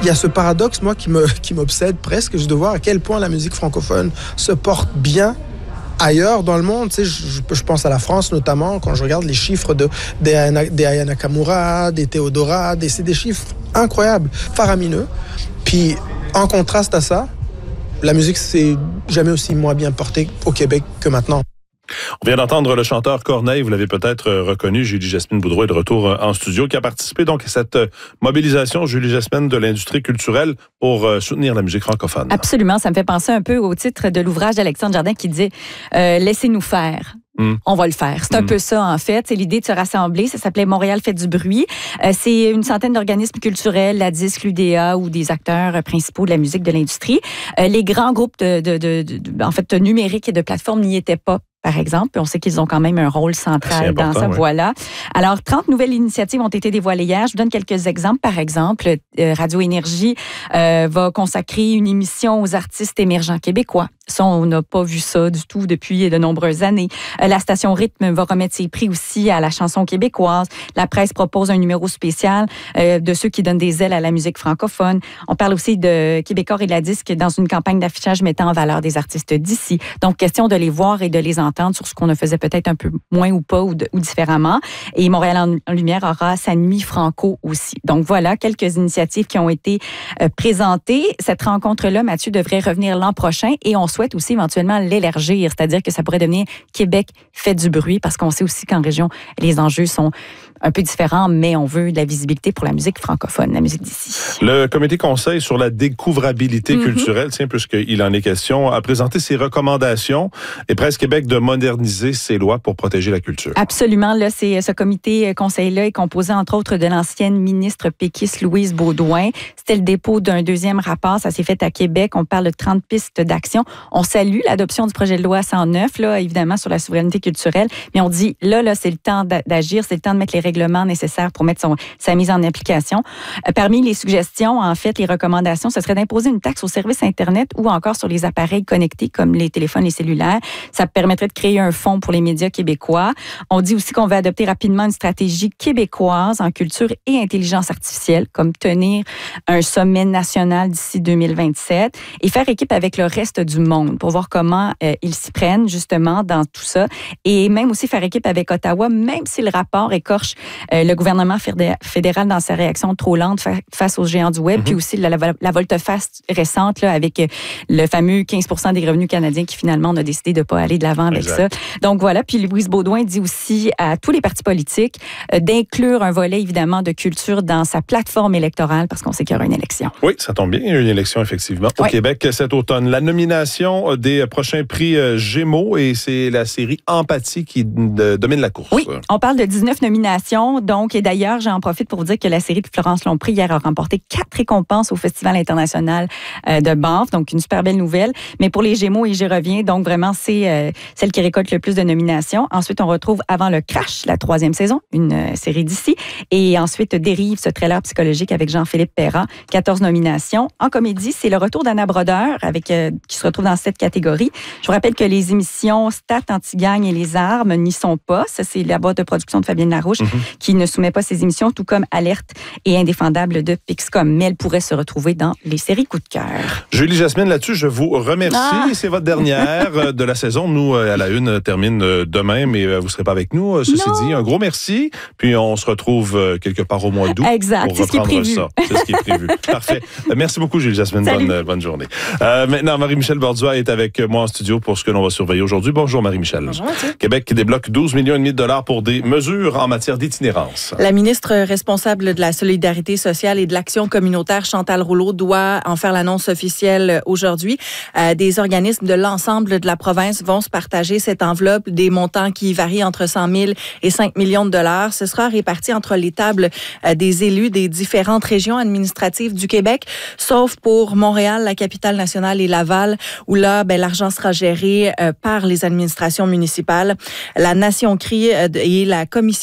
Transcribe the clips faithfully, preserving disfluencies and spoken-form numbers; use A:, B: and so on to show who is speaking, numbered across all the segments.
A: il y a ce paradoxe, moi, qui me, qui m'obsède presque, de voir à quel point la musique francophone se porte bien ailleurs dans le monde. Tu sais, je, je pense à la France notamment, quand je regarde les chiffres de, des, Aya, des Aya Nakamura, des Théodora, des, c'est des chiffres incroyables, faramineux. Puis, en contraste à ça, la musique s'est jamais aussi moins bien portée au Québec que maintenant.
B: On vient d'entendre le chanteur Corneille, vous l'avez peut-être reconnu, Julie-Jasmine Boudreau est de retour en studio, qui a participé donc à cette mobilisation, Julie-Jasmine, de l'industrie culturelle pour soutenir la musique francophone.
C: Absolument, ça me fait penser un peu au titre de l'ouvrage d'Alexandre Jardin qui dit euh, « Laissez-nous faire ». Mm. On va le faire. C'est un mm. peu ça, en fait. C'est l'idée de se rassembler. Ça s'appelait Montréal fait du bruit. Euh, c'est une centaine d'organismes culturels, la disque, l'U D A ou des acteurs principaux de la musique de l'industrie. Euh, les grands groupes de, de, de, de, en fait, numériques et de plateformes n'y étaient pas, par exemple. On sait qu'ils ont quand même un rôle central dans ça. Oui. Voilà. Alors, trente nouvelles initiatives ont été dévoilées hier. Je vous donne quelques exemples. Par exemple, euh, Radio Énergie euh, va consacrer une émission aux artistes émergents québécois. Ça, on n'a pas vu ça du tout depuis de nombreuses années. Euh, la station Rythme va remettre ses prix aussi à la chanson québécoise. La presse propose un numéro spécial euh, de ceux qui donnent des ailes à la musique francophone. On parle aussi de Québécois et de la disque dans une campagne d'affichage mettant en valeur des artistes d'ici. Donc, question de les voir et de les entendre sur ce qu'on ne faisait peut-être un peu moins ou pas ou, de, ou différemment. Et Montréal en, en Lumière aura sa nuit franco aussi. Donc, voilà quelques initiatives qui ont été euh, présentées. Cette rencontre-là, Mathieu, devrait revenir l'an prochain et on souhaite aussi éventuellement l'élargir, c'est-à-dire que ça pourrait devenir Québec fait du bruit, parce qu'on sait aussi qu'en région, les enjeux sont un peu différents, mais on veut de la visibilité pour la musique francophone, la musique d'ici.
B: Le comité conseil sur la découvrabilité mm-hmm. culturelle, tiens, puisqu'il en est question, a présenté ses recommandations et Presse Québec de moderniser ses lois pour protéger la culture.
C: Absolument. Là, c'est, ce comité conseil-là est composé, entre autres, de l'ancienne ministre péquiste Louise Beaudoin. C'était le dépôt d'un deuxième rapport. Ça s'est fait à Québec. On parle de trente pistes d'action. On salue l'adoption du projet de loi cent neuf, là, évidemment, sur la souveraineté culturelle, mais on dit, là, là, c'est le temps d'agir, c'est le temps de mettre les règlements nécessaires pour mettre son, sa mise en application. Euh, parmi les suggestions, en fait, les recommandations, ce serait d'imposer une taxe aux services Internet ou encore sur les appareils connectés comme les téléphones et cellulaires. Ça permettrait de créer un fonds pour les médias québécois. On dit aussi qu'on va adopter rapidement une stratégie québécoise en culture et intelligence artificielle, comme tenir un sommet national d'ici deux mille vingt-sept et faire équipe avec le reste du monde pour voir comment euh, ils s'y prennent justement dans tout ça et même aussi faire équipe avec Ottawa, même si le rapport écorche euh, le gouvernement fédéral dans sa réaction trop lente fa- face aux géants du web, mm-hmm. puis aussi la, la, la volte-face récente là, avec euh, le fameux quinze pour cent des revenus canadiens qui finalement on a décidé de ne pas aller de l'avant avec exact. Ça. Donc voilà, puis Louise Beaudoin dit aussi à tous les partis politiques euh, d'inclure un volet évidemment de culture dans sa plateforme électorale parce qu'on sait qu'il y aura une élection.
B: Oui, ça tombe bien, il y a une élection effectivement au oui. Québec cet automne. La nomination des prochains prix Gémeaux et c'est la série Empathie qui de, domine la course.
C: Oui, on parle de dix-neuf nominations. Donc, et d'ailleurs, j'en profite pour vous dire que la série de Florence Lompré hier a remporté quatre récompenses au Festival international euh, de Banff. Donc, une super belle nouvelle. Mais pour les Gémeaux, et j'y reviens, donc vraiment, c'est euh, celle qui récolte le plus de nominations. Ensuite, on retrouve Avant le crash, la troisième saison, une euh, série d'ici. Et ensuite, Dérive, ce thriller psychologique avec Jean-Philippe Perra, quatorze nominations. En comédie, c'est le retour d'Anna Brodeur, avec, euh, qui se retrouve dans cette catégorie. Je vous rappelle que les émissions Stat, Antigagne et Les Armes n'y sont pas. Ça, c'est la boîte de production de Fabienne Larouche mm-hmm. qui ne soumet pas ses émissions, tout comme Alerte et Indéfendable de Pixcom. Mais elle pourrait se retrouver dans les séries coup de cœur.
B: Julie-Jasmine, là-dessus, je vous remercie. Ah. C'est votre dernière de la saison. Nous, à la une, termine demain, mais vous ne serez pas avec nous. Ceci non. dit, un gros merci. Puis on se retrouve quelque part au mois d'août
C: exact.
B: pour
C: c'est
B: reprendre
C: ce qui est prévu.
B: ça. C'est ce qui est prévu. Parfait. Merci beaucoup, Julie-Jasmine. Bonne, bonne journée. Euh, maintenant, Marie-Michel Borduas est avec moi en studio pour ce que l'on va surveiller aujourd'hui. Bonjour, Marie-Michel.
D: Bonjour, Mathieu.
B: Québec qui débloque douze millions et demi de dollars pour des mesures en matière d'itinérance.
D: La ministre responsable de la solidarité sociale et de l'action communautaire, Chantal Rouleau, doit en faire l'annonce officielle aujourd'hui. Euh, des organismes de l'ensemble de la province vont se partager cette enveloppe, des montants qui varient entre cent mille et cinq millions de dollars. Ce sera réparti entre les tables euh, des élus des différentes régions administratives du Québec, sauf pour Montréal, la capitale nationale et Laval, où là, ben, l'argent sera géré euh, par les administrations municipales. La Nation Crie euh, et la Commission de la santé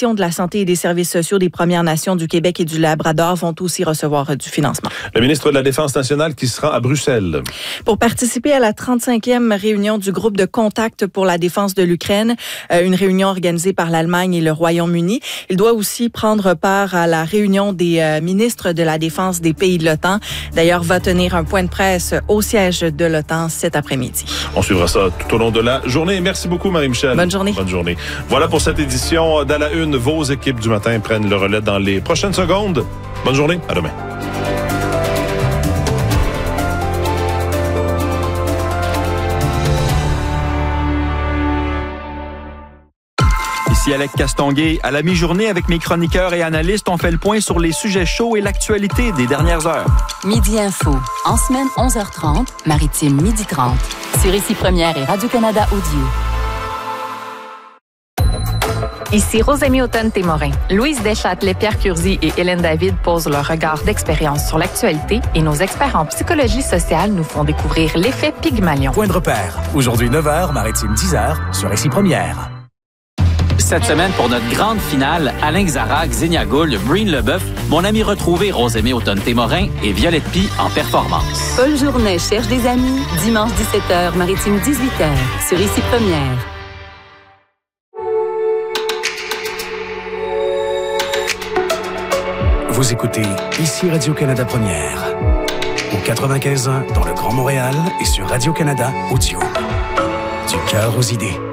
D: santé et des services sociaux des Premières Nations du Québec et du Labrador vont aussi recevoir du financement.
B: Le ministre de la Défense nationale qui se rend à Bruxelles.
D: Pour participer à la trente-cinquième réunion du groupe de contact pour la défense de l'Ukraine, euh, une réunion organisée par l'Allemagne et le Royaume-Uni. Il doit aussi prendre part à la réunion des euh, ministres de la Défense des pays de l'OTAN. D'ailleurs, va tenir un point de presse au siège de l'OTAN cet après-midi.
B: On suivra ça tout au long de la journée. Merci beaucoup, Marie-Michel.
D: Bonne journée.
B: Bonne journée. Voilà pour cette édition d'À la Une. Vos équipes du matin prennent le relais dans les prochaines secondes. Bonne journée. À demain.
E: Ici Alex Castonguay. À la mi-journée, avec mes chroniqueurs et analystes, on fait le point sur les sujets chauds et l'actualité des dernières heures.
F: Midi Info. En semaine, onze heures trente. Maritime, midi trente. Sur Ici Première et Radio-Canada Audio.
G: Ici Rosémie Automne-Témorin. Louise Deschâtelet, Pierre Curzi et Hélène David posent leur regard d'expérience sur l'actualité et nos experts en psychologie sociale nous font découvrir l'effet Pygmalion.
H: Point de repère. Aujourd'hui neuf heures, Maritime dix heures, sur Ici Première.
I: Cette semaine, pour notre grande finale, Alain Xarac, Xenia Gould, Breen Leboeuf, mon ami retrouvé Rosémie Automne-Témorin et Violette Pie en performance.
F: Paul Journet cherche des amis. Dimanche dix-sept heures, Maritime dix-huit heures, sur Ici Première.
H: Vous écoutez Ici Radio-Canada Première. Au quatre-vingt-quinze ans dans le Grand Montréal et sur Radio-Canada Audio. Du cœur aux idées.